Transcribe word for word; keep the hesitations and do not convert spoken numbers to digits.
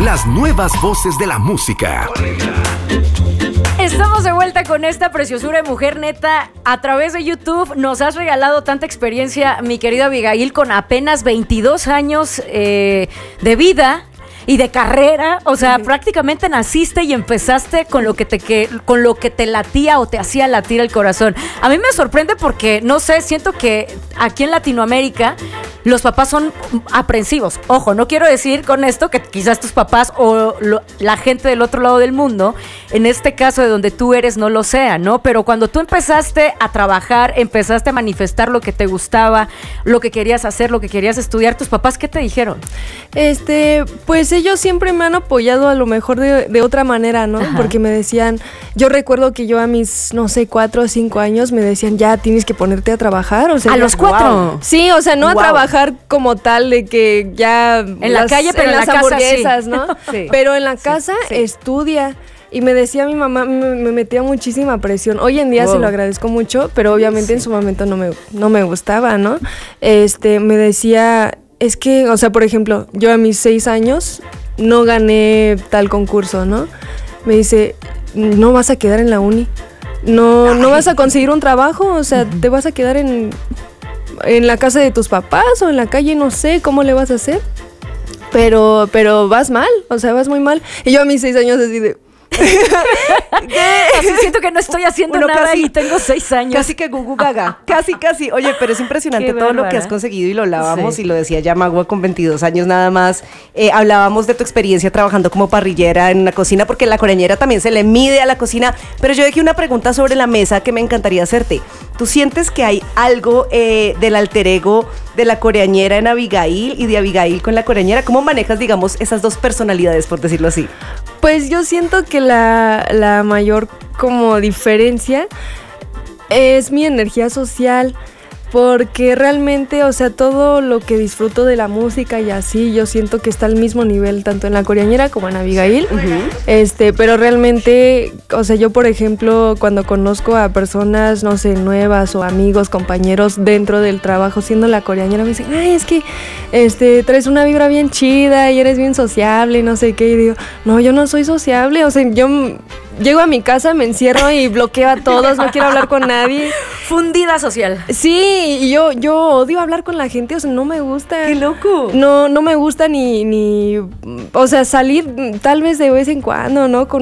las nuevas voces de la música. Estamos de vuelta con esta preciosura de mujer neta. A través de YouTube nos has regalado tanta experiencia, mi querida Abigail, con apenas veintidós años eh, de vida y de carrera. O sea, uh-huh. prácticamente naciste y empezaste con lo que te que, con lo que te latía o te hacía latir el corazón. A mí me sorprende porque, no sé, siento que aquí en Latinoamérica los papás son aprensivos. Ojo, no quiero decir con esto que quizás tus papás o lo, la gente del otro lado del mundo, en este caso de donde tú eres, no lo sea, ¿no? Pero cuando tú empezaste a trabajar, empezaste a manifestar lo que te gustaba, lo que querías hacer, lo que querías estudiar, ¿tus papás qué te dijeron? Este, pues ellos siempre me han apoyado a lo mejor de, de otra manera, ¿no? Ajá. Porque me decían, yo recuerdo que yo a mis, no sé, cuatro o cinco años me decían, ya tienes que ponerte a trabajar. O sea, ¿A ya, los cuatro? Wow. Sí, o sea, no wow. a trabajar como tal de que ya en las, la calle, pero en, en las hamburguesas, sí. ¿no? Sí. Pero en la casa sí, sí. estudia. Y me decía mi mamá, me, me metía muchísima presión. Hoy en día wow. se lo agradezco mucho, pero obviamente sí. en su momento no me, no me gustaba, ¿no? Este, me decía, es que, o sea, por ejemplo, yo a mis seis años no gané tal concurso, ¿no? Me dice, no vas a quedar en la uni, no, no vas a conseguir un trabajo, o sea, uh-huh. te vas a quedar en... en la casa de tus papás o en la calle, no sé cómo le vas a hacer, pero pero vas mal, o sea, vas muy mal. Y yo a mis seis años así de... Así siento que no estoy haciendo Uno nada casi, y tengo seis años. Casi que Gugu Gaga, casi, casi. Oye, pero es impresionante todo lo que has conseguido y lo hablábamos sí. y lo decía ya Magua con veintidós años nada más. Eh, hablábamos de tu experiencia trabajando como parrillera en una cocina, porque la coreñera también se le mide a la cocina, pero yo dejé una pregunta sobre la mesa que me encantaría hacerte. ¿Tú sientes que hay algo eh, del alter ego de la coreañera en Abigail y de Abigail con la coreañera? ¿Cómo manejas, digamos, esas dos personalidades, por decirlo así? Pues yo siento que la, la mayor como diferencia es mi energía social, porque realmente, o sea, todo lo que disfruto de la música y así, yo siento que está al mismo nivel, tanto en la coreañera como en Abigail. Uh-huh. Este, pero realmente, o sea, yo, por ejemplo, cuando conozco a personas, no sé, nuevas o amigos, compañeros dentro del trabajo, siendo la coreañera, me dicen, ay, es que este, traes una vibra bien chida y eres bien sociable y no sé qué. Y digo, no, yo no soy sociable, o sea, yo... llego a mi casa, me encierro y bloqueo a todos, no quiero hablar con nadie. Fundida social. Sí, y yo, yo odio hablar con la gente, o sea, no me gusta. ¡Qué loco! No, no me gusta ni, ni, o sea, salir tal vez de vez en cuando, ¿no? Con